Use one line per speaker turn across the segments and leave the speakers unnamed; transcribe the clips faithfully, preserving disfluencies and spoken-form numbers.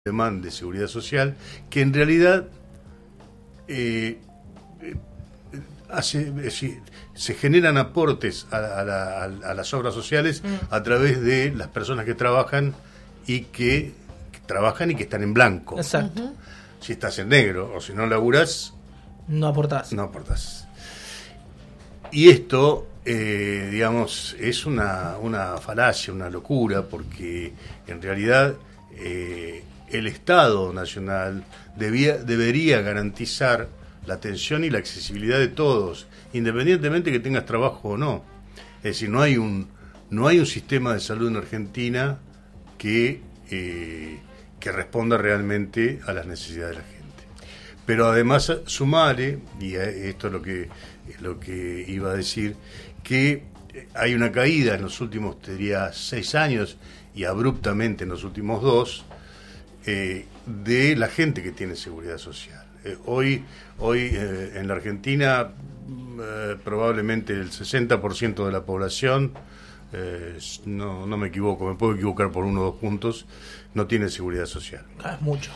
demanda de seguridad social, que en realidad eh, eh, hace, es decir, se generan aportes a, a, la, a las obras sociales mm. a través de las personas que trabajan y que, que trabajan y que están en blanco.
Exacto. Uh-huh.
Si estás en negro o si no laburás,
no aportás.
No aportás. Y esto, eh, digamos, es una, una falacia, una locura, porque en realidad eh, el Estado Nacional debía, debería garantizar la atención y la accesibilidad de todos, independientemente que tengas trabajo o no. Es decir, no hay un, no hay un sistema de salud en Argentina que, eh, que responda realmente a las necesidades de la gente. Pero además sumale, y esto es lo que, lo que iba a decir, que hay una caída en los últimos, te diría, seis años y abruptamente en los últimos dos, eh, de la gente que tiene seguridad social. Eh, hoy hoy eh, en la Argentina eh, probablemente el sesenta por ciento de la población, eh, no, no me equivoco, me puedo equivocar por uno o dos puntos, no tiene seguridad social.
Ah, es mucho.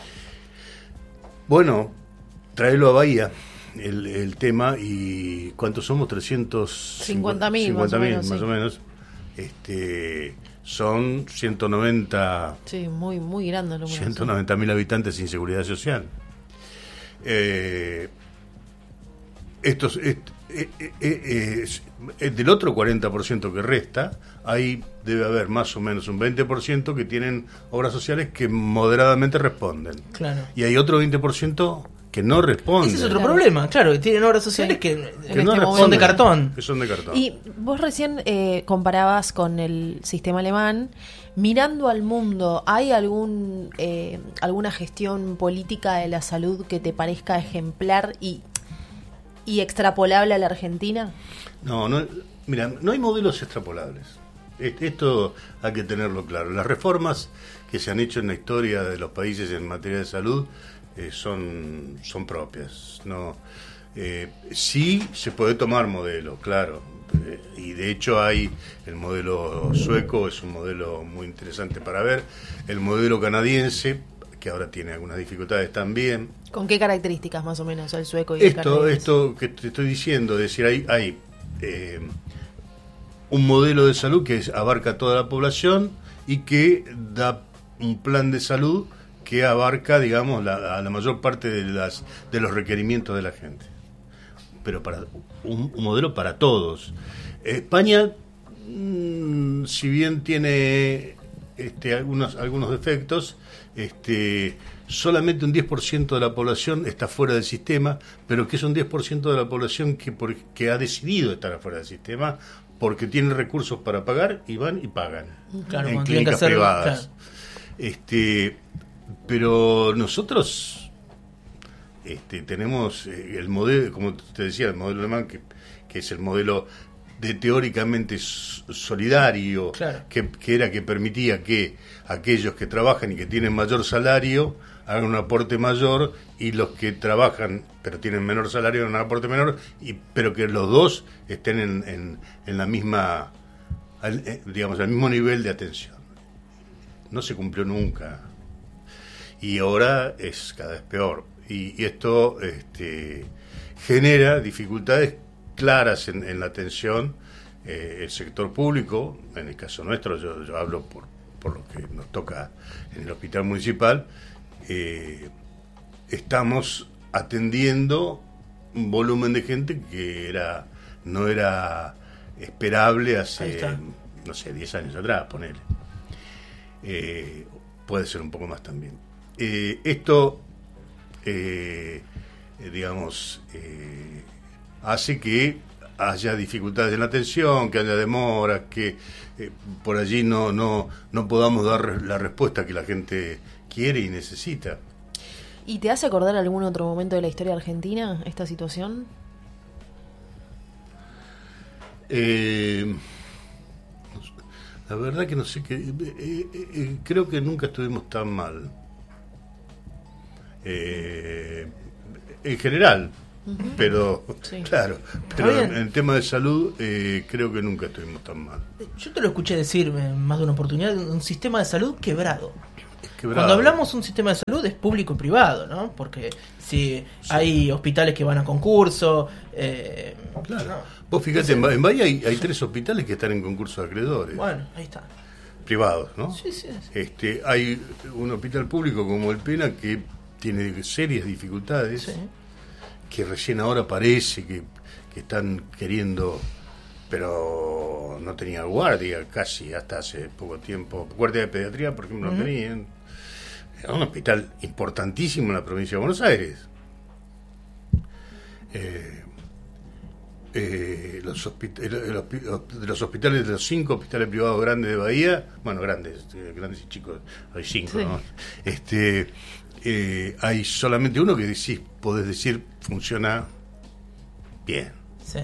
Bueno, tráelo a Bahía el, el tema, y ¿cuántos somos? trescientos
cincuenta mil
más o menos,
más
sí. o menos. Este, son ciento noventa,
sí, muy muy grande lo
ciento noventa mil habitantes sin seguridad social. Eh, estos est, eh, eh, eh, eh, del otro cuarenta por ciento que resta, ahí debe haber más o menos un veinte por ciento que tienen obras sociales que moderadamente responden.
Claro.
Y hay otro veinte por ciento que no responden.
Ese es otro
claro.
problema, claro, que tienen obras sociales
sí,
que,
que
que
no
son de cartón.
Que son de cartón.
Y vos recién eh, comparabas con el sistema alemán. Mirando al mundo, ¿hay algún eh, alguna gestión política de la salud que te parezca ejemplar y, y extrapolable a la Argentina?
No, no, mira, no hay modelos extrapolables. Esto hay que tenerlo claro. Las reformas que se han hecho en la historia de los países en materia de salud eh, son, son propias. No, eh, sí se puede tomar modelo, claro. Eh, y de hecho hay el modelo sueco, es un modelo muy interesante para ver. El modelo canadiense, que ahora tiene algunas dificultades también.
¿Con qué características más o menos el sueco y
esto,
el canadiense?
Esto que te estoy diciendo, es decir, hay, hay eh, un modelo de salud que abarca toda la población y que da un plan de salud que abarca, digamos, la, a la mayor parte de, las, de los requerimientos de la gente. Pero para un, un modelo para todos. España, mmm, si bien tiene este, algunos, algunos defectos, este, solamente un diez por ciento de la población está fuera del sistema, pero que es un diez por ciento de la población que, por, que ha decidido estar afuera del sistema porque tiene recursos para pagar y van y pagan,
claro,
en clínicas
hacer,
privadas.
Claro.
Este, pero nosotros este, tenemos eh, el modelo, como te decía, el modelo alemán, que, que es el modelo de teóricamente solidario,
claro.
que, que era que permitía que aquellos que trabajan y que tienen mayor salario hagan un aporte mayor, y los que trabajan pero tienen menor salario hagan un aporte menor, y, pero que los dos estén en, en, en la misma, al, eh, digamos, al mismo nivel de atención. No se cumplió nunca, y ahora es cada vez peor, y, y esto este, genera dificultades claras en, en la atención. Eh, el sector público, en el caso nuestro, yo, yo hablo por, por lo que nos toca en el hospital municipal, eh, estamos atendiendo un volumen de gente que era no era esperable hace, no sé, diez años atrás, ponele. Eh, puede ser un poco más también. Eh, esto, eh, digamos, eh, hace que haya dificultades en la atención, que haya demoras, que eh, por allí no, no, no podamos dar la respuesta que la gente quiere y necesita.
¿Y te hace acordar algún otro momento de la historia argentina esta situación?
Eh, la verdad que no sé, que eh, eh, creo que nunca estuvimos tan mal. Eh, en general. Uh-huh. Pero, sí. claro, pero en el tema de salud eh, creo que nunca estuvimos tan mal.
Yo te lo escuché decir en más de una oportunidad, un sistema de salud quebrado.
Quebrado.
Cuando hablamos de un sistema de salud es público y privado, ¿no? Porque si sí. hay hospitales que van a concurso... Eh,
claro.
No.
Vos fíjate, en, en Bahía hay, hay tres hospitales que están en concurso de acreedores.
Bueno, ahí está.
Privados, ¿no?
Sí, sí, sí.
Este, hay un hospital público como el Pena que tiene serias dificultades,
Sí.
que recién ahora parece que, que están queriendo, pero no tenía guardia casi hasta hace poco tiempo. Guardia de pediatría, por ejemplo, no uh-huh. tenían. Era un hospital importantísimo en la provincia de Buenos Aires. Eh, eh, los, hospit- el, el, el, de los hospitales, de los cinco hospitales privados grandes de Bahía, bueno, grandes, grandes y chicos, hay cinco, sí. ¿no? Este, eh, hay solamente uno que decís, podés decir, funciona bien.
Sí.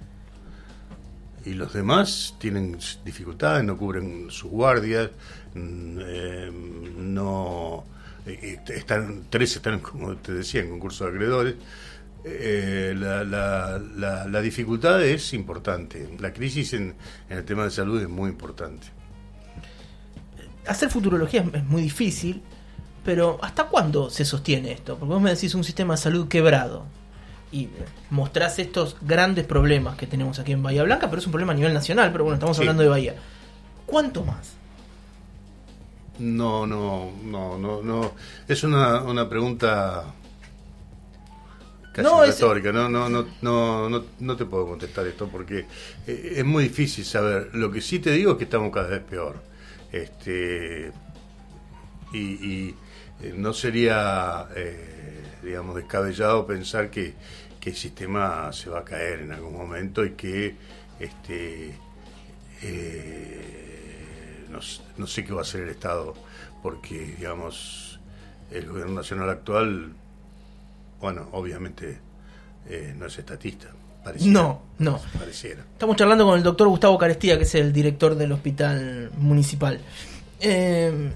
Y los demás tienen dificultades, no cubren sus guardias, eh, no eh, están, tres están, como te decía, en concurso de acreedores. Eh, la, la, la, la dificultad es importante. La crisis en, en el tema de salud es muy importante.
Hacer futurología es, es muy difícil, pero ¿hasta cuándo se sostiene esto? Porque vos me decís un sistema de salud quebrado y mostrás estos grandes problemas que tenemos aquí en Bahía Blanca, pero es un problema a nivel nacional, pero bueno, estamos sí. hablando de Bahía. ¿Cuánto más?
No, no, no, no, no. Es una, una pregunta casi no, retórica. Es... No, no, no, no, no, no te puedo contestar esto porque es muy difícil saber. Lo que sí te digo es que estamos cada vez peor. Este y, y no sería eh, digamos descabellado pensar que, que el sistema se va a caer en algún momento y que este eh, no, no sé qué va a hacer el Estado porque digamos el gobierno nacional actual, bueno, obviamente eh, no es estatista. Pareciera,
no, no.
Pareciera.
Estamos charlando con el doctor Gustavo Carestía, que es el director del hospital municipal. Eh,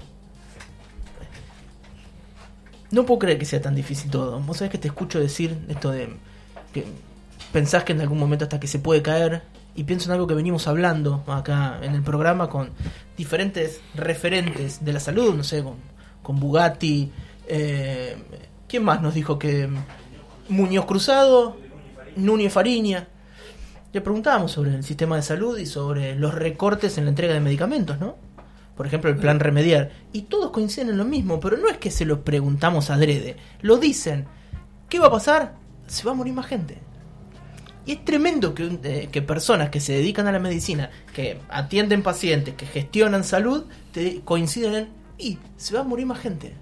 no puedo creer que sea tan difícil todo. Vos sabés que te escucho decir esto de que pensás que en algún momento hasta que se puede caer, y pienso en algo que venimos hablando acá en el programa con diferentes referentes de la salud, no sé, con, con Bugatti. Eh, ¿Quién más nos dijo que Muñoz Cruzado? Núñez Fariña. Le preguntábamos sobre el sistema de salud y sobre los recortes en la entrega de medicamentos, ¿no? Por ejemplo, el plan Remediar. Y todos coinciden en lo mismo, pero no es que se lo preguntamos adrede. Lo dicen. ¿Qué va a pasar? Se va a morir más gente. Y es tremendo que, eh, que personas que se dedican a la medicina, que atienden pacientes, que gestionan salud, te coinciden en... Y se va a morir más gente.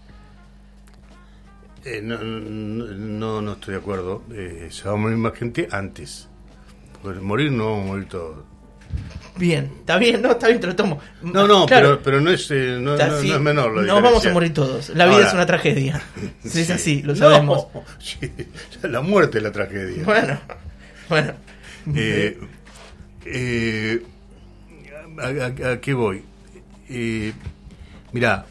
Eh, no, no, no estoy de acuerdo. Eh, se va a morir más gente antes. Porque morir no vamos a morir todos.
Bien, está bien, no, está bien, te lo tomo.
No, no, claro, pero, pero no, es, eh, no, no,
sí,
no es menor la
no vamos a morir todos. La vida Ahora, es una tragedia. Sí, es así, lo sabemos.
No, sí, la muerte es la tragedia.
Bueno, bueno.
Eh, eh, a, a, ¿A qué voy? Eh, mirá,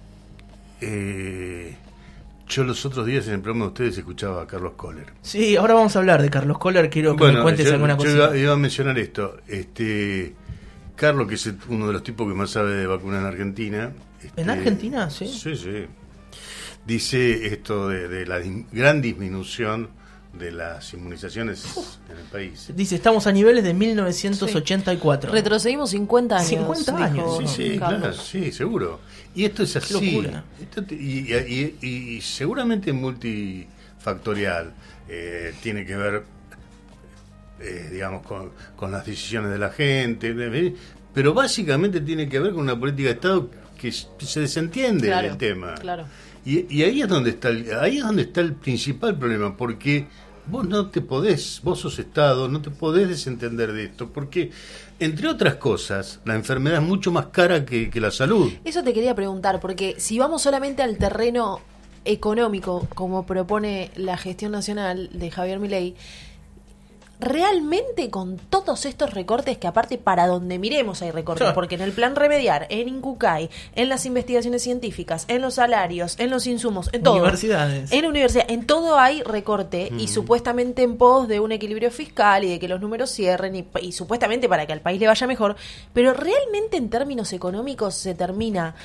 eh, yo los otros días en el programa de ustedes escuchaba a Carlos Kohler.
Sí, ahora vamos a hablar de Carlos Kohler. Quiero que
bueno,
me cuentes
yo,
alguna cosa.
Yo iba, iba a mencionar esto. Este, Carlos, que es uno de los tipos que más sabe de vacunas en Argentina. Este,
¿En Argentina? Sí.
Sí, sí. Dice esto de, de la di- gran disminución de las inmunizaciones Uf. en el país.
Dice, estamos a niveles de mil novecientos ochenta y cuatro.
Sí. Retrocedimos cincuenta años.
cincuenta años.
Sí, sí, claro, sí, seguro. Y esto es así.
Locura.
Esto te, y, y, y, y seguramente multifactorial. Eh, tiene que ver, eh, digamos, con, con las decisiones de la gente. Pero básicamente tiene que ver con una política de Estado que se desentiende
claro,
del tema.
Claro.
Y, y ahí es donde está el, ahí es donde está el principal problema, porque vos no te podés, vos sos Estado, no te podés desentender de esto, porque entre otras cosas, la enfermedad es mucho más cara que, que la salud.
Eso te quería preguntar, porque si vamos solamente al terreno económico, como propone la gestión nacional de Javier Milei, realmente con todos estos recortes, que aparte para donde miremos hay recortes,
claro.
porque en el plan Remediar, en Incucay, en las investigaciones científicas, en los salarios, en los insumos, en todo.
Universidades.
En la universidad, en todo hay recorte, mm. y supuestamente en pos de un equilibrio fiscal y de que los números cierren y, y supuestamente para que al país le vaya mejor, pero realmente en términos económicos se termina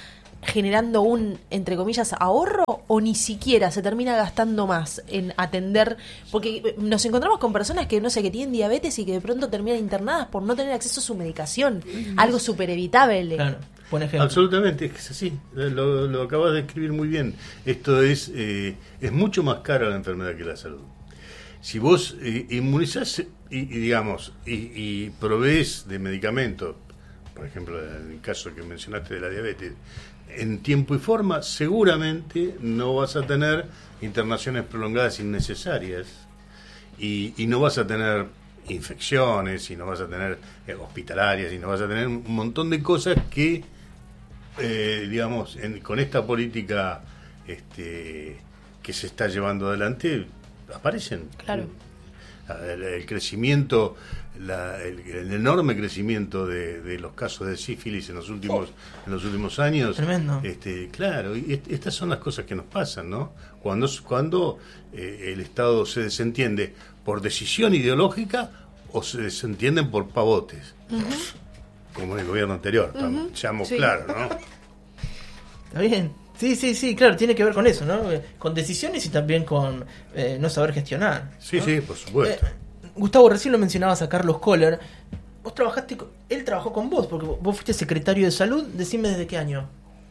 generando un, entre comillas, ahorro, o ni siquiera se termina gastando más en atender, porque nos encontramos con personas que, no sé, que tienen diabetes y que de pronto terminan internadas por no tener acceso a su medicación, algo súper evitable.
Claro, buen ejemplo.
Absolutamente, es así, lo, lo acabas de escribir muy bien. Esto es, eh, es mucho más cara la enfermedad que la salud. Si vos eh, inmunizás y, y digamos, y, y provees de medicamentos, por ejemplo, en el caso que mencionaste de la diabetes, en tiempo y forma, seguramente no vas a tener internaciones prolongadas innecesarias y, y no vas a tener infecciones y no vas a tener eh, hospitalarias y no vas a tener un montón de cosas que, eh, digamos, en, con esta política este, que se está llevando adelante, aparecen.
Claro.
El, el crecimiento, la, el, el enorme crecimiento de, de los casos de sífilis en los últimos oh, en los últimos años.
Tremendo.
Este, claro, y est- estas son las cosas que nos pasan, ¿no? Cuando cuando eh, el Estado se desentiende por decisión ideológica o se desentienden por pavotes, uh-huh. como en el gobierno anterior. Uh-huh. Estamos sí. claros, ¿no?
Está bien. Sí, sí, sí, claro, tiene que ver con eso, ¿no? Con decisiones y también con eh, no saber gestionar.
Sí,
¿no?
sí, por supuesto.
Eh, Gustavo, recién lo mencionabas a Carlos Kohler. Vos trabajaste, con, él trabajó con vos, porque vos fuiste secretario de salud. Decime desde qué año.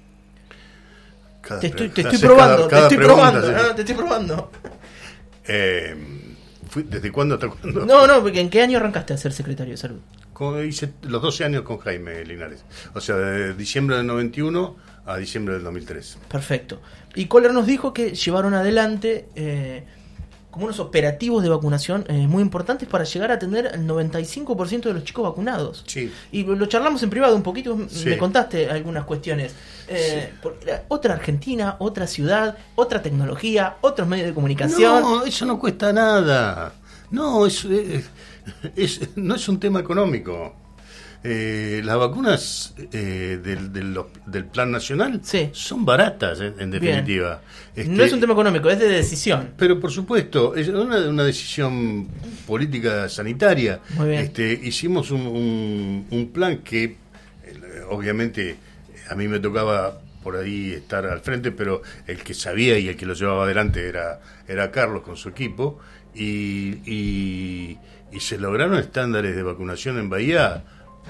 Cada
te estoy,
pre-
te estoy probando,
cada, cada
te estoy
pregunta,
probando,
sí.
¿no? Te estoy probando.
Eh, ¿Desde cuándo hasta cuándo?
No, no, porque ¿en qué año arrancaste a ser secretario de salud?
Con, hice los doce años con Jaime Linares. O sea, de diciembre del noventa y uno a diciembre del dos mil tres.
Perfecto. Y Kohler nos dijo que llevaron adelante eh, como unos operativos de vacunación eh, muy importantes para llegar a tener el noventa y cinco por ciento de los chicos vacunados.
Sí.
Y lo charlamos en privado un poquito,
sí.
me contaste algunas cuestiones. Eh, sí. por, otra Argentina, otra ciudad, otra tecnología, otros medios de comunicación.
No, eso no cuesta nada. No, es, es, es no es un tema económico. Eh, las vacunas eh, del, del, del plan nacional sí. son baratas, en, en definitiva.
Este, no es un tema económico, es de decisión.
Pero por supuesto, es una, una decisión política sanitaria.
Muy bien.
Este, hicimos un, un, un plan que, obviamente, a mí me tocaba por ahí estar al frente, pero el que sabía y el que lo llevaba adelante era, era Carlos con su equipo, y, y, y se lograron estándares de vacunación en Bahía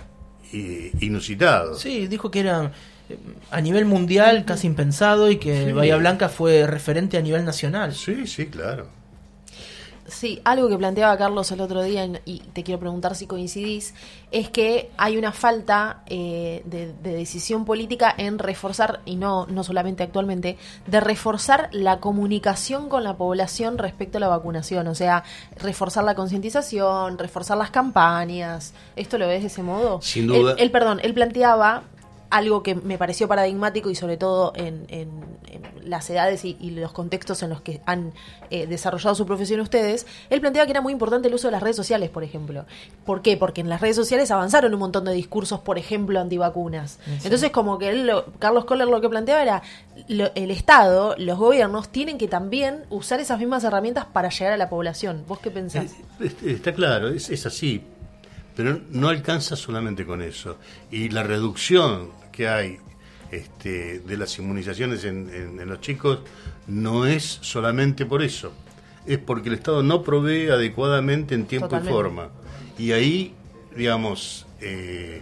inusitado.
Sí, dijo que era a nivel mundial casi impensado y que sí. Bahía Blanca fue referente a nivel nacional.
Sí, sí, claro.
Sí, algo que planteaba Carlos el otro día, y te quiero preguntar si coincidís, es que hay una falta eh, de, de decisión política en reforzar, y no, no solamente actualmente, de reforzar la comunicación con la población respecto a la vacunación. O sea, reforzar la concientización, reforzar las campañas. ¿Esto lo ves de ese modo?
Sin duda.
Él, él perdón, él planteaba algo que me pareció paradigmático, y sobre todo en, en, en las edades y, y los contextos en los que han eh, desarrollado su profesión ustedes. Él planteaba que era muy importante el uso de las redes sociales, por ejemplo. ¿Por qué? Porque en las redes sociales avanzaron un montón de discursos, por ejemplo, antivacunas. Sí. Entonces, como que él, lo, Carlos Kohler lo que planteaba era lo, el Estado, los gobiernos, tienen que también usar esas mismas herramientas para llegar a la población. ¿Vos qué pensás?
Está claro, es, es así. Pero no alcanza solamente con eso. Y la reducción que hay este, de las inmunizaciones en, en, en los chicos no es solamente por eso. Es porque el Estado no provee adecuadamente en tiempo Totalmente. y forma. Y ahí, digamos, eh,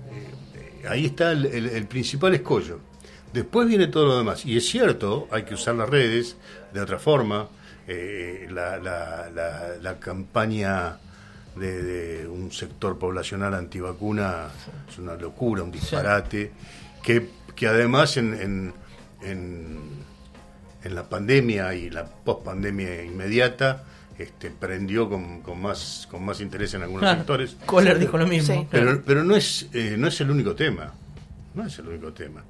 eh, ahí está el, el, el principal escollo. Después viene todo lo demás. Y es cierto, hay que usar las redes de otra forma. Eh, la, la, la, la campaña De, de un sector poblacional antivacuna es una locura, un disparate, sí. que, que además en, en, en, en la pandemia y la pospandemia inmediata este, prendió con, con más con más interés en algunos claro. sectores.
Kohler dijo lo mismo. Sí.
Pero, pero no es eh, no es el único tema, no es el único tema.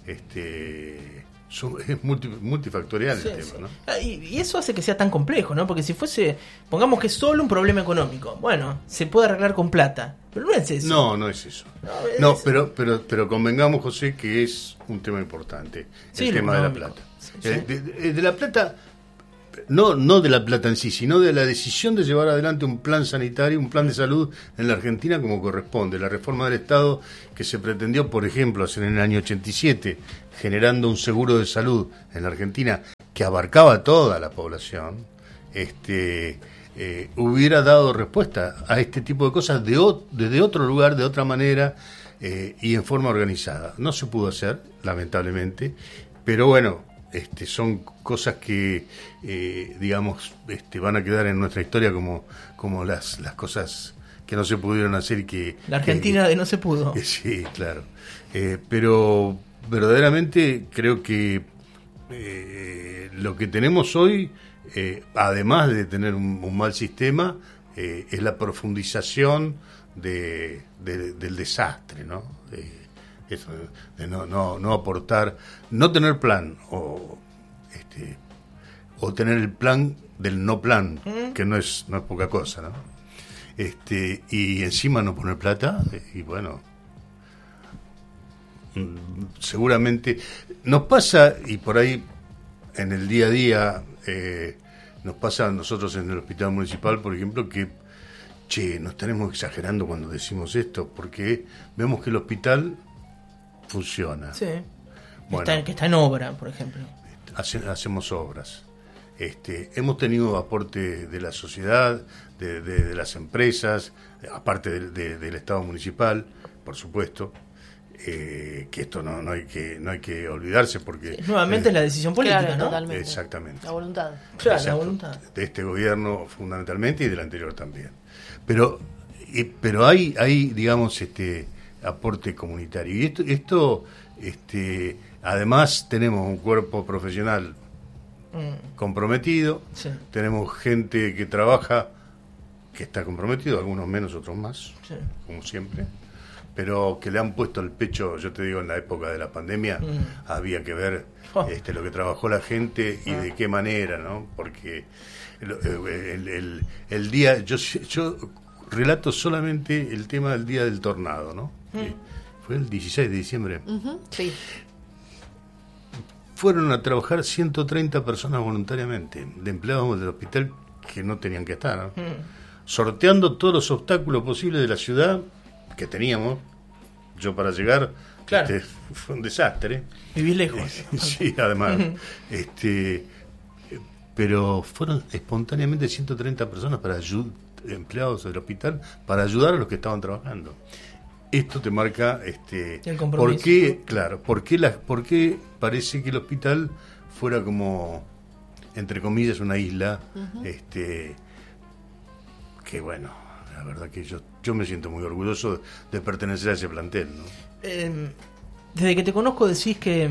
Este es multi, multifactorial sí, el tema,
sí.
¿no?
Y, y eso hace que sea tan complejo, ¿no? Porque si fuese, pongamos que es solo un problema económico, bueno, se puede arreglar con plata, pero no es eso.
No, no es eso. No, es no pero, pero pero convengamos, José, que es un tema importante, sí, el tema económico. de la plata. Sí, sí. Eh, de, de, de la plata, no, no de la plata en sí, sino de la decisión de llevar adelante un plan sanitario, un plan de salud en la Argentina como corresponde. La reforma del Estado que se pretendió, por ejemplo, hacer en el año ochenta y siete, generando un seguro de salud en la Argentina que abarcaba toda la población, este, eh, hubiera dado respuesta a este tipo de cosas de o, desde otro lugar, de otra manera eh, y en forma organizada. No se pudo hacer, lamentablemente, pero bueno, este, son cosas que, eh, digamos, este, van a quedar en nuestra historia como, como las, las cosas que no se pudieron hacer y que...
La Argentina
que,
de no se pudo.
Eh, sí, claro. Eh, pero verdaderamente creo que eh, lo que tenemos hoy, eh, además de tener un, un mal sistema, eh, es la profundización de, de, del desastre, ¿no? Eh, eso, de no, no, no aportar, no tener plan, o este, o tener el plan del no plan, ¿Mm? que no es, no es poca cosa, ¿no? Este, y encima no poner plata, y bueno, seguramente nos pasa, y por ahí en el día a día eh, nos pasa a nosotros en el hospital municipal, por ejemplo, que che, nos estaremos exagerando cuando decimos esto, porque vemos que el hospital funciona.
Sí.
Bueno,
está, que está en obra, por ejemplo.
Hace, hacemos obras. Este, hemos tenido aporte de la sociedad, de, de, de las empresas, aparte de, de, del Estado municipal, por supuesto. Eh, que esto no, no hay que no hay que olvidarse porque
sí, nuevamente eh, es la decisión política,
claro,
¿no?
Totalmente.
Exactamente.
La voluntad.
Claro, la voluntad
de este gobierno fundamentalmente y del anterior también. Pero y, pero hay hay digamos este aporte comunitario y esto esto este además tenemos un cuerpo profesional mm. comprometido, sí. Tenemos gente que trabaja que está comprometido, algunos menos, otros más, sí. Como siempre. Pero que le han puesto el pecho, yo te digo, en la época de la pandemia, mm. había que ver oh. este, lo que trabajó la gente y ah. de qué manera, ¿no? Porque el, el, el, el día, yo, yo relato solamente el tema del día del tornado, ¿no? Mm. Que fue el dieciséis de diciembre.
Uh-huh. Sí.
Fueron a trabajar ciento treinta personas voluntariamente, de empleados del hospital que no tenían que estar, ¿no? Mm. Sorteando todos los obstáculos posibles de la ciudad que teníamos. Yo para llegar, claro. este, fue un desastre.
Viví lejos.
Eh, sí, además. este Pero fueron espontáneamente ciento treinta personas para ayud- empleados del hospital para ayudar a los que estaban trabajando. Esto te marca este
el compromiso.
¿Por qué, claro, por qué, la, por qué parece que el hospital fuera como, entre comillas, una isla, uh-huh. este que bueno, la verdad que yo yo me siento muy orgulloso de, de pertenecer a ese plantel, ¿no?
Eh, desde que te conozco decís que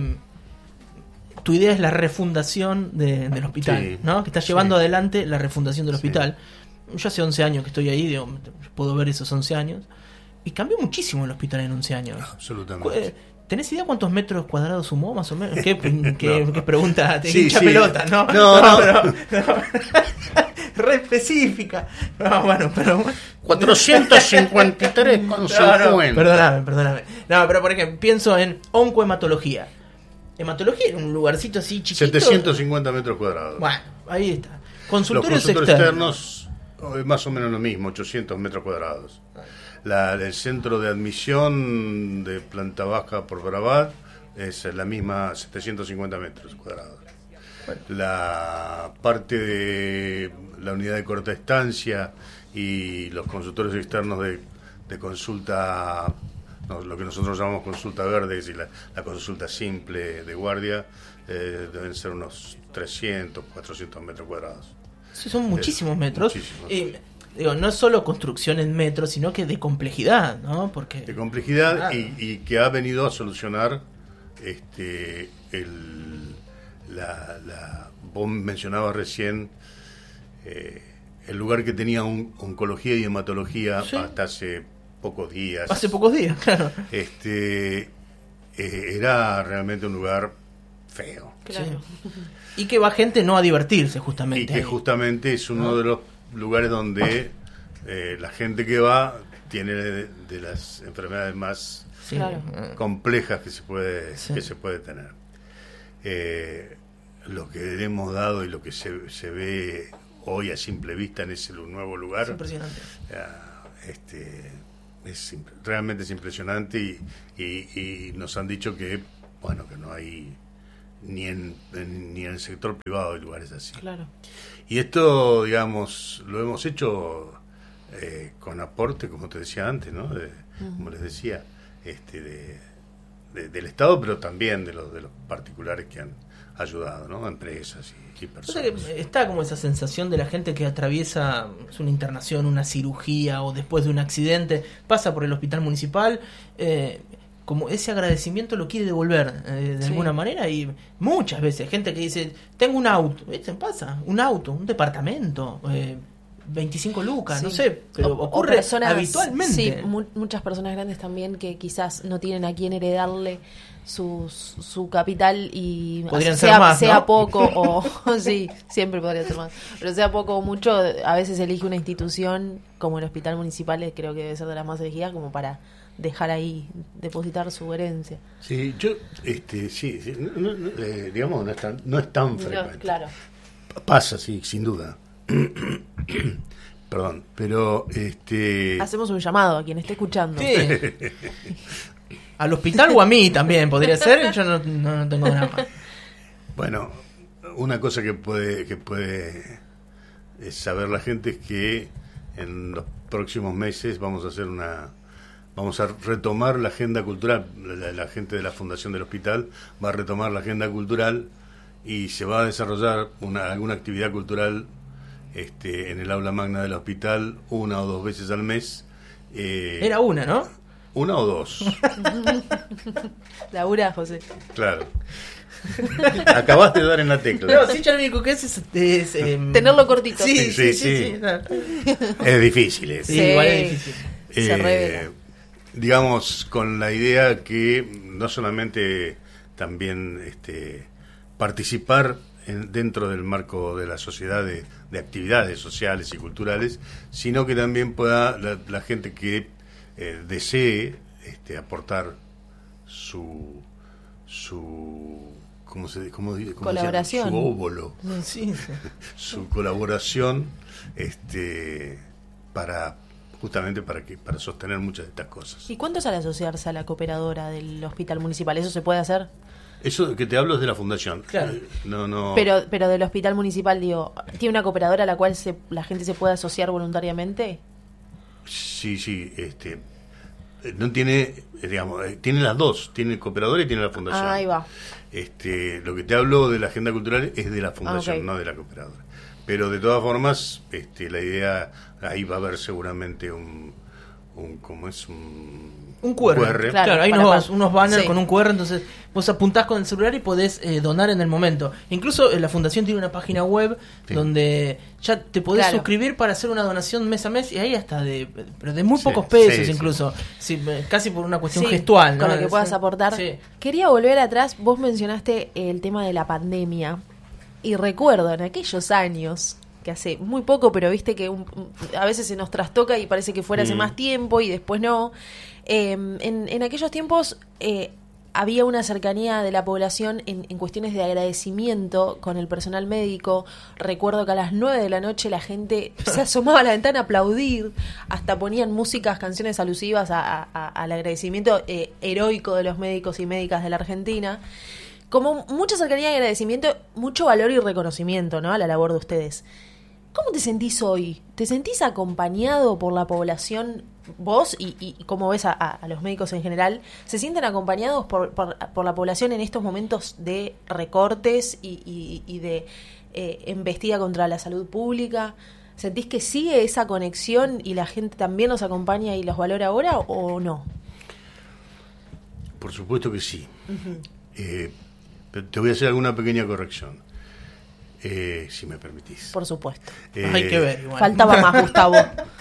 tu idea es la refundación de, del hospital, sí, ¿no? Que estás llevando sí. adelante la refundación del hospital. Sí. Yo hace once años que estoy ahí, digo, puedo ver esos once años. Y cambió muchísimo el hospital en once años.
Absolutamente.
¿Tenés idea cuántos metros cuadrados sumó, más o menos? ¿Qué, qué, no. qué pregunta? Te
sí,
hincha
sí.
pelota, ¿no?
No, no.
no, pero, no. Re específica. No, bueno, pero...
cuatrocientos cincuenta y tres con cincuenta.
No, no, perdóname, perdóname. No, pero por ejemplo, pienso en oncohematología. Hematología era un lugarcito así chiquito.
setecientos cincuenta metros cuadrados.
Bueno, ahí está. Consultorios,
Los consultorios
externos.
externos, más o menos lo mismo, ochocientos metros cuadrados. La, el centro de admisión de planta baja por Brabant es la misma, setecientos cincuenta metros cuadrados. Bueno. La parte de la unidad de corta estancia y los consultorios externos de, de consulta, no, lo que nosotros llamamos consulta verde, es decir, la, la consulta simple de guardia, eh, deben ser unos trescientos, cuatrocientos metros cuadrados.
Sí, son muchísimos es, metros.
Muchísimos.
Y, digo, no es solo construcción en metros, sino que de complejidad, ¿no? Porque
de complejidad ah. y, y que ha venido a solucionar este el la, la vos mencionabas recién eh, el lugar que tenía un, oncología y hematología sí. hasta hace pocos días.
Hace pocos días, claro.
Este eh, era realmente un lugar feo.
Claro. Sí. Y que va gente no a divertirse, justamente.
Y que ahí. justamente es uno ¿no? de los lugares donde eh, la gente que va tiene de, de las enfermedades más sí. complejas que se puede sí. que se puede tener. Eh, lo que hemos dado y lo que se, se ve hoy a simple vista en ese nuevo lugar.
Es impresionante.
Uh, este, es realmente es impresionante y, y, y nos han dicho que, bueno, que no hay ni en, en, ni en el sector privado hay lugares así.
Claro.
Y esto, digamos, lo hemos hecho eh, con aporte, como te decía antes, ¿no? De, uh-huh. Como les decía, este, de, de, del Estado, pero también de los, de los particulares que han ayudado, ¿no? Empresas y, y personas.
O sea que está como esa sensación de la gente que atraviesa una internación, una cirugía o después de un accidente, pasa por el hospital municipal, eh, como ese agradecimiento lo quiere devolver eh, de sí. alguna manera, y muchas veces gente que dice, tengo un auto, ¿viste? Pasa, un auto, un departamento, eh, veinticinco lucas, sí. no sé, pero o, ocurre o personas, habitualmente.
Sí, mu- muchas personas grandes también que quizás no tienen a quién heredarle su, su capital y
podrían
sea,
ser más,
sea
¿no?
poco o sí, siempre podría ser más, pero sea poco o mucho, a veces elige una institución como el hospital municipal, creo que debe ser de las más elegidas, como para dejar ahí, depositar su herencia.
Sí, yo, este, sí, sí no, no, eh, digamos, no es tan, no es tan frecuente.
No, claro.
Pasa, sí, sin duda. Perdón, pero este...
hacemos un llamado a quien esté escuchando.
Sí. Al hospital o a mí también podría ser, yo no, no, no tengo nada más.
Bueno, una cosa que puede, que puede saber la gente es que en los próximos meses vamos a hacer una... Vamos a retomar la agenda cultural, la, la gente de la Fundación del Hospital va a retomar la agenda cultural y se va a desarrollar una, alguna actividad cultural este, en el aula magna del hospital una o dos veces al mes. Eh,
Era una, ¿no?
Una o dos.
Labura, José.
Claro. Acabaste de dar en la tecla.
No, sí, ya lo único que es, es, es eh,
tenerlo cortito.
Sí, sí, sí. sí,
sí.
sí, no.
Es difícil. Es.
Sí, igual es difícil.
Eh,
Se revela.
Digamos, con la idea que no solamente también este, participar en, dentro del marco de la sociedad de, de actividades sociales y culturales, sino que también pueda la, la gente que eh, desee este, aportar su su ¿cómo se cómo, cómo
colaboración,
su óvulo,
sí, sí.
su colaboración este para justamente para que para sostener muchas de estas cosas.
¿Y cuánto sale asociarse a la cooperadora del hospital municipal? ¿Eso se puede hacer?
Eso que te hablo es de la fundación.
Claro.
No, no.
Pero, pero del hospital municipal, digo, ¿tiene una cooperadora a la cual se, la gente se puede asociar voluntariamente?
Sí, sí, este, no tiene, digamos, tiene las dos, tiene el cooperador y tiene la fundación.
Ah, ahí va.
Este, lo que te hablo de la agenda cultural es de la fundación,
ah, okay.
no de la cooperadora. Pero de todas formas, este, la idea, ahí va a haber seguramente un, un ¿cómo es? Un,
un Q R.
Q R.
Claro, claro, hay unos,
para...
unos banners
sí.
con un Q R, entonces vos apuntás con el celular y podés eh, donar en el momento. Incluso eh, la fundación tiene una página web sí. donde ya te podés claro. suscribir para hacer una donación mes a mes, y ahí hasta de, pero de muy sí, pocos pesos sí, incluso, sí. Sí, casi por una cuestión
sí,
gestual, ¿no?
Con lo que puedas aportar. Sí. Quería volver atrás, vos mencionaste el tema de la pandemia, y recuerdo en aquellos años, que hace muy poco, pero viste que un, a veces se nos trastoca y parece que fuera mm. hace más tiempo y después no. Eh, en, en aquellos tiempos eh, había una cercanía de la población en, en cuestiones de agradecimiento con el personal médico. Recuerdo que a las nueve de la noche la gente se asomaba a la ventana a aplaudir, hasta ponían músicas, canciones alusivas a, a, al agradecimiento eh, heroico de los médicos y médicas de la Argentina. Como mucha cercanía y agradecimiento, mucho valor y reconocimiento, ¿no?, a la labor de ustedes. ¿Cómo te sentís hoy? ¿Te sentís acompañado por la población, vos y, y cómo ves a, a los médicos en general? ¿Se sienten acompañados por, por, por la población en estos momentos de recortes y, y, y de eh, embestida contra la salud pública? ¿Sentís que sigue esa conexión y la gente también los acompaña y los valora ahora o no?
Por supuesto que sí. Uh-huh. Eh, te voy a hacer alguna pequeña corrección. Eh, si me permitís.
Por supuesto.
Eh, Hay que ver. Igual.
Faltaba más, Gustavo.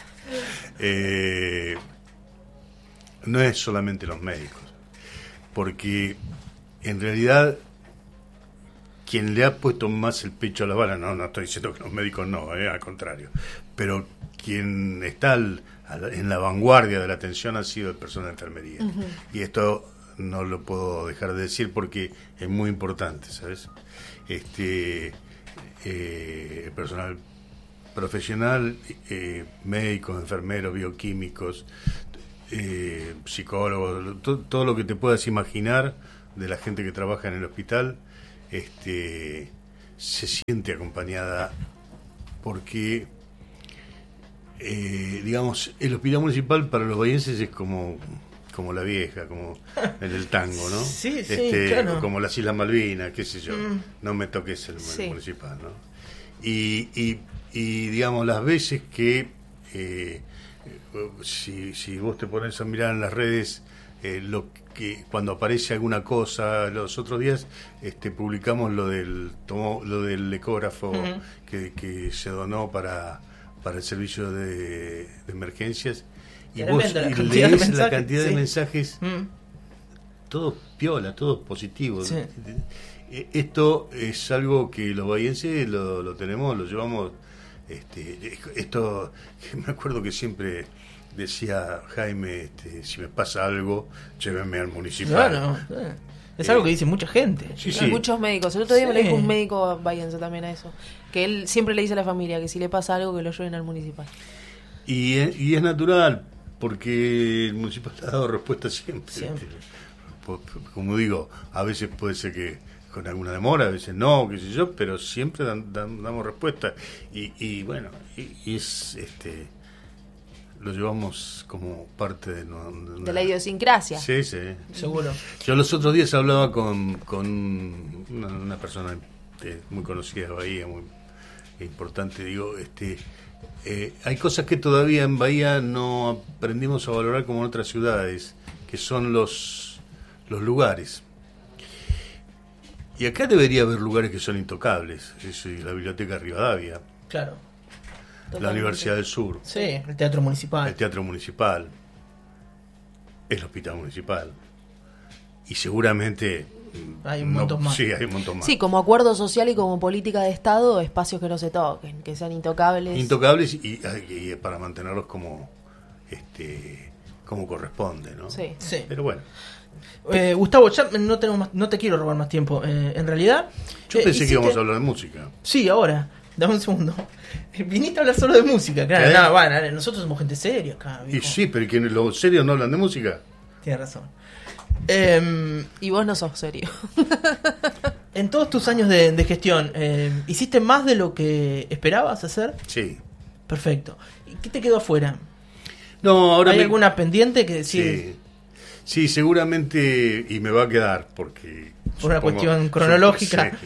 eh, no es solamente los médicos, porque en realidad quien le ha puesto más el pecho a la bala, no, no estoy diciendo que los médicos no, eh, al contrario, pero quien está al, al, en la vanguardia de la atención ha sido el personal de enfermería. Uh-huh. Y esto no lo puedo dejar de decir porque es muy importante, ¿sabes? este eh, personal profesional, eh, médicos, enfermeros, bioquímicos, eh, psicólogos, to, todo lo que te puedas imaginar de la gente que trabaja en el hospital, este, se siente acompañada porque, eh, digamos, el hospital municipal para los bahienses es como como la vieja, como en el tango, ¿no?
Sí, sí,
este,
claro.
Como las Islas Malvinas, qué sé yo,
Mm.
no me toques el, el
Sí.
municipal, ¿no? Y, y, y digamos, las veces que, eh, si, si vos te pones a mirar en las redes, eh, lo que cuando aparece alguna cosa, los otros días este, publicamos lo del tomó, lo del ecógrafo
Uh-huh.
que, que se donó para, para el servicio de, de emergencias. Y
Tremenda
vos
la
y
cantidad de
lees la
mensajes,
cantidad
sí.
de mensajes,
Mm.
todo piola, todo positivo.
Sí.
Eh, Esto es algo que los bahienses lo, lo tenemos, lo llevamos. Este, esto, me acuerdo que siempre decía Jaime, este, si me pasa algo, llévenme al municipal.
Claro, eh. es
Eh,
algo que dice mucha gente.
Sí,
Hay
sí.
muchos médicos. El otro día me
Sí.
lo dijo un médico bahiense también a eso. Que él siempre le dice a la familia que si le pasa algo, que lo lleven al municipal.
Y, es- y es natural, porque el municipal ha dado respuesta siempre.
Siempre.
¿viste? Po- po- Como digo, a veces puede ser que con alguna demora, a veces no, qué sé yo, pero siempre dan- dan- damos respuesta. Y, y bueno, y, y es este lo llevamos como parte de, no- de una-
De la idiosincrasia.
Sí, sí.
Seguro.
Yo los otros días hablaba con, con una, una persona eh, muy conocida de Bahía, muy importante, digo, este eh, hay cosas que todavía en Bahía no aprendimos a valorar como en otras ciudades, que son los, los lugares. Y acá debería haber lugares que son intocables, es la Biblioteca Rivadavia,
Claro.
la
Totalmente.
Universidad del Sur,
Sí, el teatro municipal.
el Teatro Municipal, el Hospital Municipal, y seguramente
Hay un montón más.
Sí, hay un montón más.
Sí, como acuerdo social y como política de Estado, espacios que no se toquen, que sean intocables.
Intocables y, y para mantenerlos como este como corresponde, ¿no?
Sí.
Sí.
Pero bueno,
Eh, Gustavo, ya no tenemos más- no te quiero robar más tiempo. Eh, en realidad,
yo
eh,
pensé que
hiciste-
íbamos a hablar de música.
Sí, ahora. Dame un segundo. Viniste a hablar solo de música, claro.
¿Qué?
Nada, bueno, nosotros somos gente seria acá.
Y
viejo.
sí, pero que los serios no hablan de música.
Tienes razón. Em,
Y vos no sos serio.
en todos tus años de, de gestión, eh, ¿hiciste más de lo que esperabas hacer?
Sí.
Perfecto. ¿Y qué te quedó afuera?
No, ahora
¿Hay
me-
alguna pendiente que decir?
Sí. Sí, seguramente, y me va a quedar porque...
Por una
supongo-
cuestión cronológica.
Sí.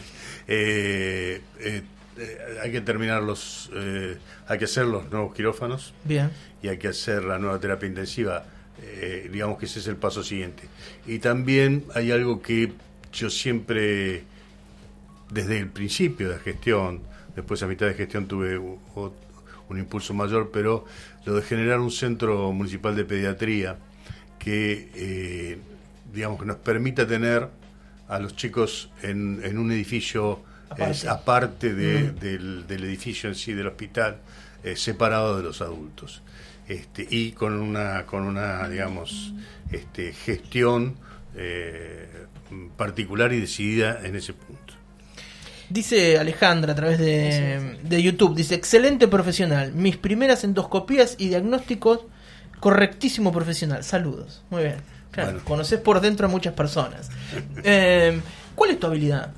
Eh, eh, eh, hay que terminar los... eh, hay que hacer los nuevos quirófanos
Bien.
y hay que hacer la nueva terapia intensiva. Eh, digamos que ese es el paso siguiente. Y también hay algo que yo siempre, desde el principio de la gestión, después a mitad de gestión tuve u- u- un impulso mayor, pero lo de generar un centro municipal de pediatría que, eh, digamos, que nos permita tener a los chicos en, en un edificio
Aparte.
es, aparte de-
Mm.
del, del edificio en sí, del hospital, eh, separado de los adultos. Este, y con una, con una digamos, este, gestión eh, particular y decidida en ese punto.
Dice Alejandra a través de, de YouTube, dice, excelente profesional, mis primeras endoscopías y diagnósticos, correctísimo profesional, saludos. Muy bien. Claro,
Bueno.
conoces por dentro a muchas personas. Eh, ¿Cuál es tu habilidad?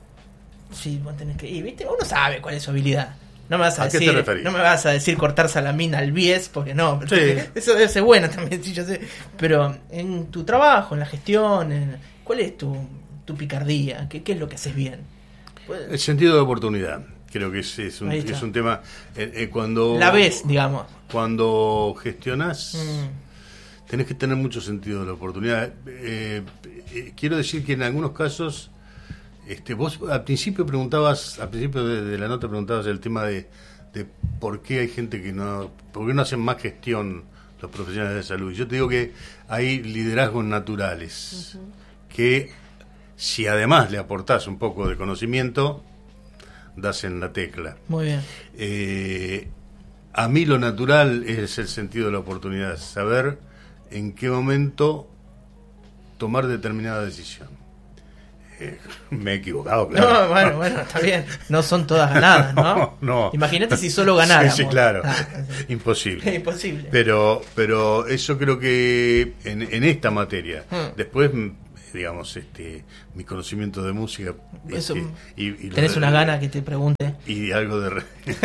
Sí, vos tenés que ir, ¿viste? Uno sabe cuál es su habilidad. No me vas a,
¿A qué te
decir,
referís?
no me vas a decir cortar salamina al bies, porque no,
Sí.
eso debe ser bueno también, sí, yo sé. Pero en tu trabajo, en la gestión, en- ¿cuál es tu, tu picardía? ¿Qué, ¿Qué es lo que haces bien? Pues,
El sentido de oportunidad, creo que es, es, un,
Ahí está.
es un tema. eh, eh, cuando
la ves, digamos.
Cuando gestionás,
Mm.
tenés que tener mucho sentido de la oportunidad. Eh, eh, quiero decir que en algunos casos, este, vos al principio preguntabas, al principio de, de la nota preguntabas el tema de, de por qué hay gente que no, por qué no hacen más gestión los profesionales de salud. Yo te digo que hay liderazgos naturales que, si además le aportás un poco de conocimiento, das en la tecla.
Muy bien.
Eh, a mí lo natural es el sentido de la oportunidad, saber en qué momento tomar determinada decisión. Eh, me he equivocado, claro.
No, bueno, bueno, está bien. No son todas ganadas, ¿no?
No, no.
Imagínate si solo ganáramos.
Sí, sí, claro.
Ah, sí.
Imposible.
Imposible.
Pero, pero eso creo que en, en esta materia,
Hmm.
después, digamos, este, mi conocimiento de música.
Eso,
este, y, y
¿tenés
lo-
una gana que te pregunte?
Y algo de. Re-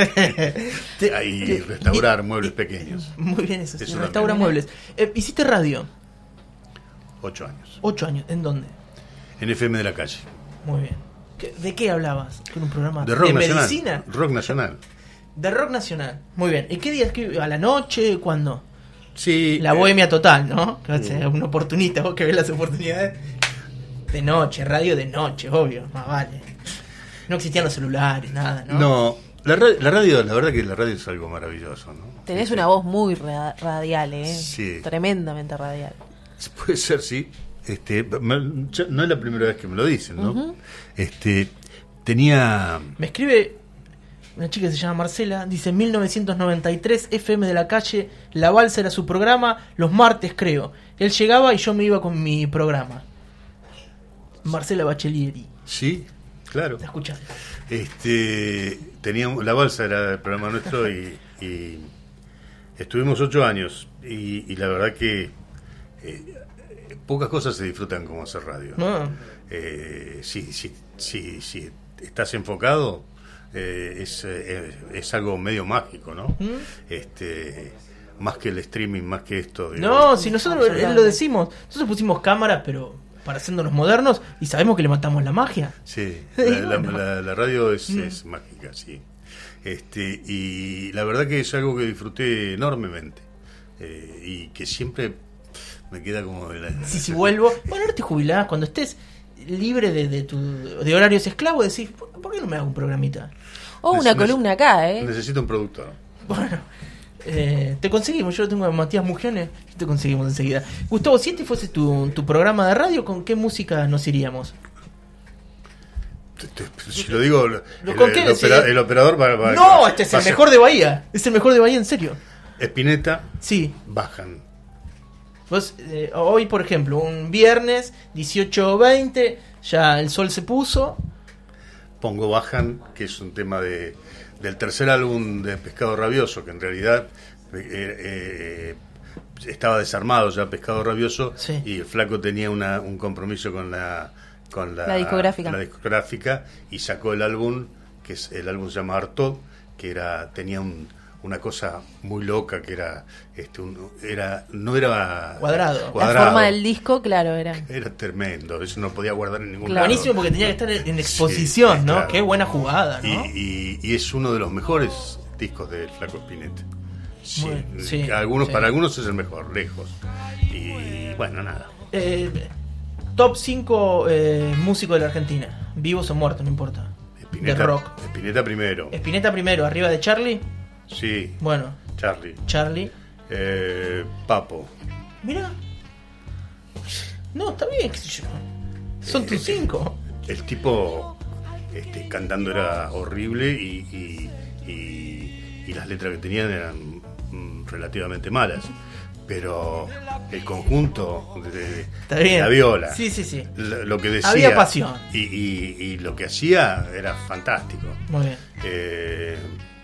Te-
y
te-
restaurar
y-
muebles
y-
pequeños.
Muy bien, eso sí.
Eso
Restaura
también.
muebles. Eh, ¿Hiciste radio?
Ocho años.
Ocho años. ¿En dónde?
En F M de la calle.
Muy bien. ¿Qué- ¿De qué hablabas? ¿Con un programa
De rock nacional.
medicina?
Rock nacional.
De rock nacional. Muy bien. ¿Y qué días? que ¿A la noche? ¿Cuándo?
Sí.
La
eh,
bohemia total, ¿no? Que es un oportunista, vos que ves las oportunidades. De noche, radio de noche, obvio, más vale. No existían los celulares, nada, ¿no?
No, la, ra- la radio, la verdad que la radio es algo maravilloso, ¿no?
Tenés
Sí,
una voz muy ra- radial, ¿eh?
Sí.
Tremendamente radial.
sí. Puede ser, sí. Este, me- yo- no es la primera vez que me lo dicen, ¿no?
Ujú.
Este, tenía.
Me escribe una chica que se llama Marcela, dice mil novecientos noventa y tres, F M de la calle, La Balsa era su programa, los martes creo. Él llegaba y yo me iba con mi programa. Marcela Bachelieri,
Sí, claro.
¿te escuchas?
Este, teníamos, La Balsa era el programa nuestro y, y estuvimos ocho años y, y la verdad que eh, pocas cosas se disfrutan como hacer radio.
No.
Eh, si, si, si, si estás enfocado, eh, es, eh, es algo medio mágico, ¿no?
¿Mm?
Este, más que el streaming, más que esto. digo.
No, si nosotros eh,
Absolutamente.
lo decimos, nosotros pusimos cámaras, pero para hacernos modernos y sabemos que le matamos la magia.
Sí,
Y
la, la-
bueno.
la- la radio es,
Mm.
es mágica, sí. Este, y la verdad que es algo que disfruté enormemente eh, y que siempre me queda como... la-
Si, si vuelvo, bueno, ahora te jubilás, cuando estés libre de, de, tu, de horarios esclavos, decís, ¿por, por qué no me hago un programita?
O una
Neces-
columna acá, ¿eh?
Necesito un productor.
Bueno, eh, te conseguimos, yo lo tengo a Matías Mugianes, te conseguimos enseguida. Gustavo, si este fuese tu, tu programa de radio, ¿con qué música nos iríamos?
Te- te- Si lo digo, el,
¿con
el
qué
opera-
decís?
el operador va, va-
No, este es
va
el
a ser-
mejor de Bahía, es el mejor de Bahía, en serio.
Spinetta,
Sí,
bajan.
vos, eh, hoy por ejemplo, un viernes, dieciocho veinte, ya el sol se puso.
Pongo Bajan, que es un tema de del tercer álbum de Pescado Rabioso, que en realidad eh, eh, estaba desarmado ya Pescado Rabioso,
Sí.
y el flaco tenía una, un compromiso con la con la,
La discográfica.
la discográfica, y sacó el álbum, que es el álbum se llama Artaud, que era tenía un, una cosa muy loca, que era este un, era no era
Cuadrado.
La forma del disco, claro, era.
era tremendo, eso no podía guardar en ningún
Claro.
lado.
Buenísimo porque tenía que estar en en exposición,
Sí,
¿no?
claro.
Qué buena jugada, ¿no?
Y, y- y es uno de los mejores discos del Flaco Spinetta. Sí,
Bueno, sí,
algunos,
sí.
Para algunos es el mejor, lejos. Y bueno, nada.
Eh, top cinco eh, músicos de la Argentina, vivos o muertos, no importa.
Spinetta,
de rock.
Spinetta primero.
Spinetta primero, arriba de Charlie.
Sí,
Bueno,
Charlie.
Charlie.
Eh, Papo.
Mira. No, está bien, qué sé yo. Son tus cinco.
El tipo este, cantando era horrible y, y, y- y las letras que tenían eran mm, relativamente malas. Pero el conjunto de, de-
Está
de
bien.
la viola,
Sí, sí, sí.
lo, lo que decía,
Había pasión.
Y, y- y lo que hacía era fantástico.
Muy bien.
Eh,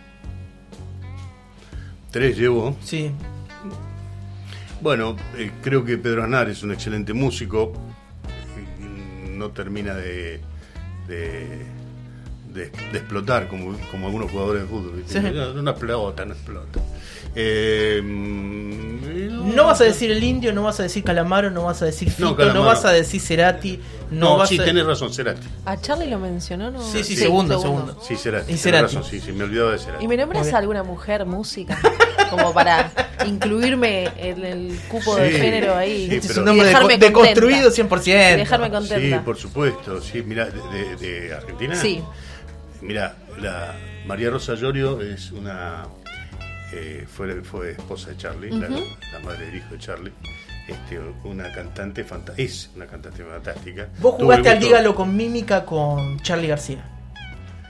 tres llevo.
Sí.
Bueno, eh, creo que Pedro Aznar es un excelente músico. Eh, No termina de, de, de- de explotar como, como algunos jugadores de fútbol. ¿viste?
Sí.
No, no explota, no explota. Eh, mm,
No vas a decir el Indio, no vas a decir Calamaro, no vas a decir Fito,
No,
no,
Calamaro.
vas a decir Cerati, no,
No,
vas
sí,
a...
tenés razón, Cerati.
¿A Charlie lo mencionó? ¿No?
Sí, sí, segundo, segundo.
Sí, Cerati.
Y
tenés
Cerati.
razón, sí, sí, me olvidaba de Cerati.
¿Y me
Muy
nombras
bien.
a alguna mujer música? Como para incluirme en el cupo de
Sí.
género ahí.
Sí,
Este es
pero-
un nombre
Y dejarme
deco- deconstruido
contenta.
cien por
Y
ciento.
dejarme
Sí,
contenta.
por supuesto. Sí, mira, de, de- de Argentina.
Sí.
Mira, la María Rosa Llorio es una eh, fue, fue esposa de Charlie, la,
Ujú.
la madre del hijo de Charlie. Este, una cantante fantástica, es una cantante fantástica.
Vos
Tuve
jugaste
el
al
gusto-
Dígalo con mímica con Charlie García.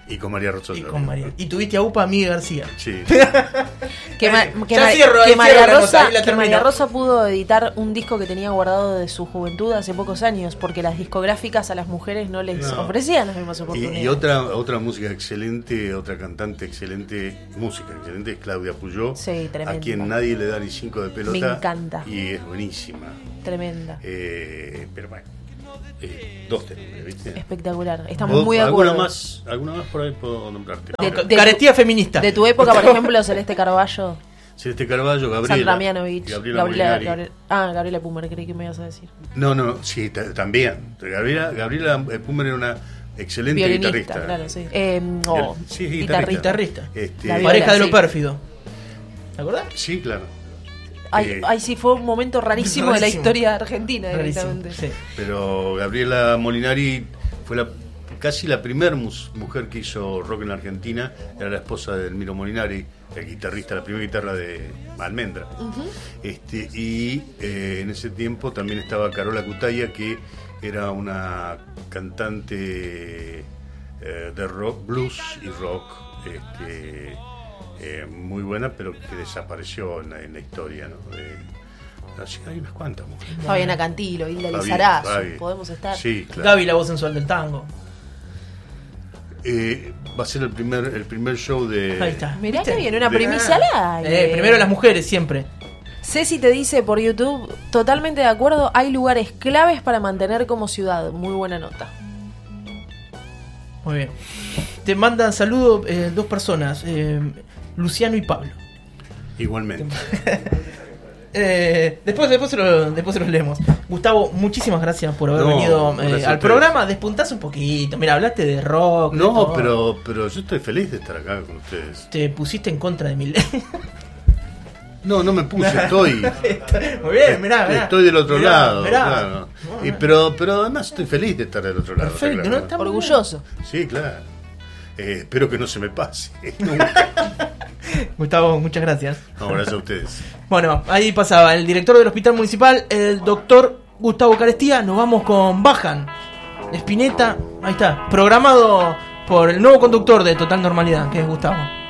Y con María Rosa.
Y con María. Y tuviste a UPA a Miguel García.
Sí.
Que, ma- que,
Ya
ma-
cierro,
que
ahí
María
cierro la
Rosa,
nota, ahí la
que
termino.
María Rosa pudo editar un disco que tenía guardado de su juventud hace pocos años, porque las discográficas a las mujeres no les
No.
ofrecían las mismas
Y,
oportunidades.
y otra otra música excelente, otra cantante excelente, música excelente es Claudia Puyó,
Sí, tremenda.
a quien nadie le da ni cinco de pelota.
Me encanta.
Y es buenísima.
Tremenda.
Eh, pero bueno, eh, dos tenemos, ¿viste?
Espectacular. Estamos
¿Vos-
muy de
alguna
acuerdo.
más, alguna más por ahí puedo nombrarte.
De-
Pero-
de-
Carestía feminista.
De tu época, por ejemplo, Celeste Carballo,
Celeste Carballo, Gabriela.
Sandra Mianovich,
Gabriela,
Gabriela,
Molinari.
Gabriela- ah, Gabriela Pumer, creí que me ibas a decir.
No, no, sí, ta- también. Gabriela, Gabriela eh, Pumer era una excelente
Violinista,
guitarrista.
claro, sí. Eh, oh,
Sí, sí,
guitarrista.
Guitarrista.
Este,
La
Pareja
viola,
de lo
sí.
pérfido. ¿Te acordás?
Sí, claro.
Ay,
Eh,
ay, sí, fue un momento rarísimo, de la
Rarísimo.
historia argentina
Rarísimo,
directamente.
sí.
Pero Gabriela Molinari fue la, casi la primera mujer que hizo rock en la Argentina. Era la esposa de Elmiro Molinari, el guitarrista, la primera guitarra de Almendra. este Y eh, en ese tiempo también estaba Carola Cutaya, que era una cantante eh, de rock, blues y rock. Este, eh, muy buena, pero que desapareció en la, en la historia, ¿no? De, así hay unas cuantas mujeres.
Fabiana Cantilo, Hilda
Fabi-
Lizarazu,
Fabi.
podemos estar.
Sí, claro.
Gaby, la voz sensual del tango.
Eh, va a ser el primer el primer show de
Ahí está.
Mirá
¿Viste?
que viene una
De-
primicia al aire.
Eh, primero las mujeres, siempre.
Ceci te dice por YouTube, totalmente de acuerdo, hay lugares claves para mantener como ciudad. Muy buena nota.
Muy bien. Te mandan saludos eh, dos personas, eh, Luciano y Pablo.
igualmente.
Eh, después, después, se lo- después se los leemos. Gustavo, muchísimas gracias por haber
No,
venido eh,
gracias a
al
ustedes.
programa. Despuntás un poquito. Mira, hablaste de rock. de
No,
todo.
pero pero yo estoy feliz de estar acá con ustedes.
Te pusiste en contra de mi ley.
No, no me puse, estoy
Muy bien, mirá, mirá.
estoy del otro
Mirá,
lado,
mirá.
claro. Y, pero pero además estoy feliz de estar del otro lado. está
Perfecto,
claro.
¿no? Está muy
Orgulloso.
Sí, claro. Eh, espero que no se me pase. Nunca.
Gustavo, muchas gracias.
No, gracias a ustedes.
Bueno, ahí pasaba el director del Hospital Municipal, el doctor Gustavo Carestía. Nos vamos con Bajan, Spinetta. Ahí está, programado por el nuevo conductor de Total Normalidad, que es Gustavo.